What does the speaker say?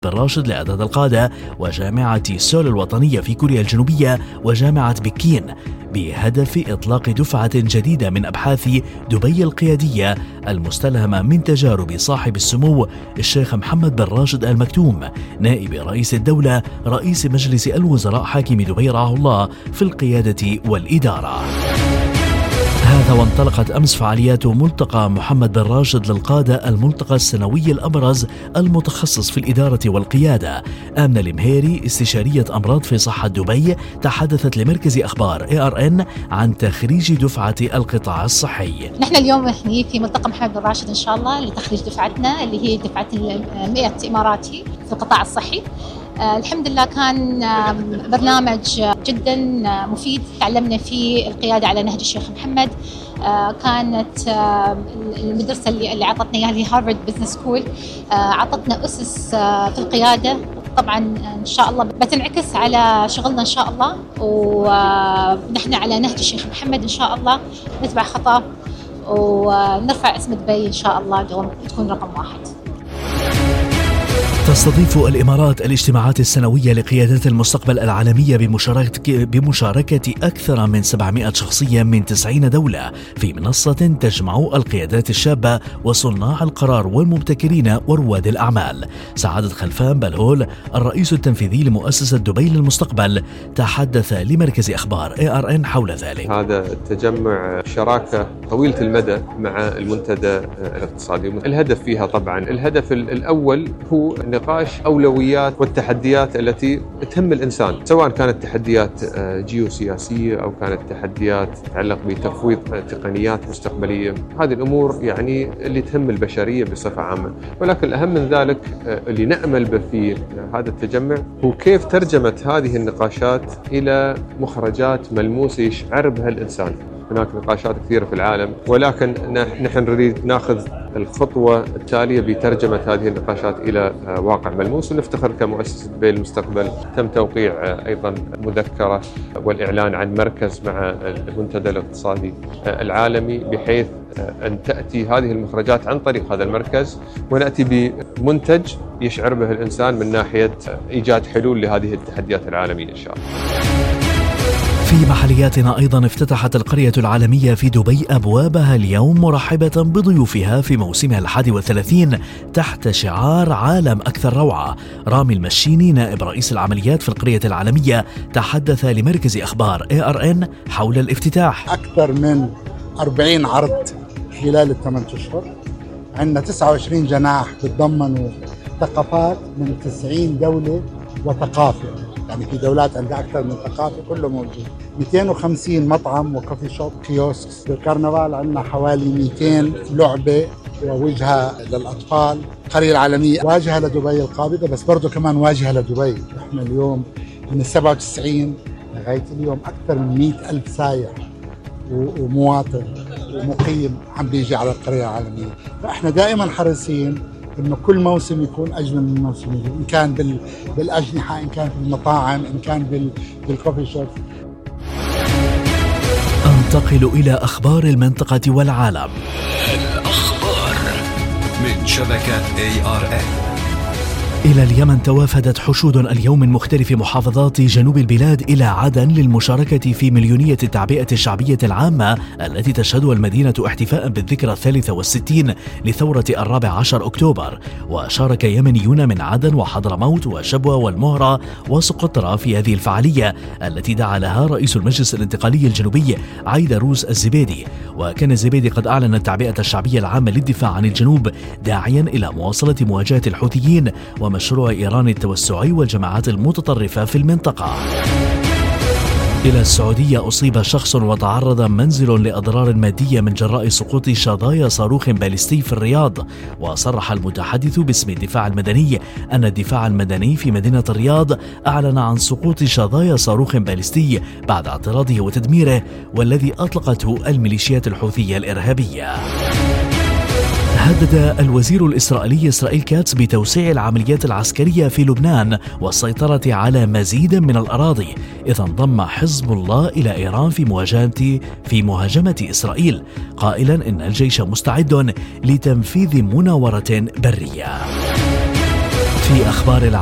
بن راشد لإعداد القادة وجامعة سول الوطنية في كوريا الجنوبية وجامعة بكين بهدف إطلاق دفعة جديدة من أبحاث دبي القيادية المستلهمة من تجارب صاحب السمو الشيخ محمد بن راشد آل مكتوم نائب رئيس الدولة رئيس مجلس الوزراء حاكم دبي رعاه الله في القيادة والإدارة. هذا وانطلقت أمس فعاليات ملتقى محمد بن راشد للقادة، الملتقى السنوي الأبرز المتخصص في الإدارة والقيادة. آمنة المهيري استشارية أمراض في صحة دبي تحدثت لمركز أخبار ARN عن تخريج دفعة القطاع الصحي. نحن اليوم في ملتقى محمد بن راشد إن شاء الله لتخريج دفعتنا اللي هي دفعة 100 إماراتي في القطاع الصحي. الحمد لله كان برنامج جدا مفيد، تعلمنا فيه القيادة على نهج الشيخ محمد. كانت المدرسة اللي عطتنا إياها اللي هارفارد بزنس سكول عطتنا أسس في القيادة، طبعا إن شاء الله بتنعكس على شغلنا إن شاء الله، ونحن على نهج الشيخ محمد إن شاء الله نتبع خطاه ونرفع اسم دبي إن شاء الله تكون رقم 1. تستضيف الإمارات الاجتماعات السنوية لقيادات المستقبل العالمية بمشاركة أكثر من 700 شخصية من 90 دولة في منصة تجمع القيادات الشابة وصناع القرار والمبتكرين ورواد الأعمال. سعادة خلفان بلهول الرئيس التنفيذي لمؤسسة دبي للمستقبل تحدث لمركز أخبار ARN حول ذلك. هذا التجمع شراكة طويلة المدى مع المنتدى الاقتصادي. الهدف فيها طبعا الهدف الأول هو نقاش أولويات والتحديات التي تهم الإنسان، سواء كانت تحديات جيوسياسية أو كانت تحديات تتعلق بتفويض تقنيات مستقبلية. هذه الأمور يعني اللي تهم البشرية بصفة عامة، ولكن الأهم من ذلك اللي نأمل به في هذا التجمع هو كيف ترجمة هذه النقاشات إلى مخرجات ملموسة يشعر بها الإنسان. هناك نقاشات كثيرة في العالم، ولكن نحن نريد ناخذ الخطوة التالية بترجمة هذه النقاشات إلى واقع ملموس. ونفتخر كمؤسسة دبي المستقبل تم توقيع أيضا مذكرة والإعلان عن مركز مع المنتدى الاقتصادي العالمي، بحيث أن تأتي هذه المخرجات عن طريق هذا المركز، ونأتي بمنتج يشعر به الإنسان من ناحية إيجاد حلول لهذه التحديات العالمية إن شاء الله. في محلياتنا أيضا افتتحت القرية العالمية في دبي أبوابها اليوم مرحبة بضيوفها في موسمها 31 تحت شعار عالم أكثر روعة. رامي المشيني نائب رئيس العمليات في القرية العالمية تحدث لمركز أخبار ARN حول الافتتاح. أكثر من 40 عرض خلال ال8 أشهر، عندنا 29 جناح بتضمنوا ثقافات من 90 دولة وثقافة، يعني في دولات عندها أكثر من ثقافة كله موجود. 250 مطعم وكافي شوب كيوسك. بالكرنفال عندنا حوالي 200 لعبة ووجهة للأطفال. القرية العالمية واجهة لدبي القابضة، بس برضو كمان واجهة لدبي. احنا اليوم من 97 لغاية اليوم أكثر من 100,000 سايح ومواطن ومقيم عم بيجي على القرية العالمية. فاحنا دائما حريصين إنه كل موسم يكون أجمل من موسم، إن كان بالأجنحة، إن كان في المطاعم، إن كان بالكوفي شوب. انتقل إلى أخبار المنطقة والعالم. الأخبار من شبكة ARN. إلى اليمن توافدت حشود اليوم من مختلف محافظات جنوب البلاد إلى عدن للمشاركة في مليونية التعبئة الشعبية العامة التي تشهدها المدينة احتفاء بالذكرى 63 لثورة 14 أكتوبر. وشارك يمنيون من عدن وحضرموت وشبوة والمهرة وسقطرى في هذه الفعالية التي دعا لها رئيس المجلس الانتقالي الجنوبي عيدروس الزبيدي. وكان الزبيدي قد أعلن التعبئة الشعبية العامة للدفاع عن الجنوب، داعيا إلى مواصلة مواجهة الحوثيين ومشروع إيران التوسعي والجماعات المتطرفة في المنطقة. إلى السعودية أصيب شخص وتعرض منزل لأضرار مادية من جراء سقوط شظايا صاروخ باليستي في الرياض. وصرح المتحدث باسم الدفاع المدني أن الدفاع المدني في مدينة الرياض أعلن عن سقوط شظايا صاروخ باليستي بعد اعتراضه وتدميره، والذي أطلقته الميليشيات الحوثية الإرهابية. هدد الوزير الإسرائيلي إسرائيل كاتس بتوسيع العمليات العسكرية في لبنان والسيطرة على مزيد من الأراضي، إذ انضم حزب الله إلى إيران في مهاجمة إسرائيل، قائلا إن الجيش مستعد لتنفيذ مناورة برية. في أخبار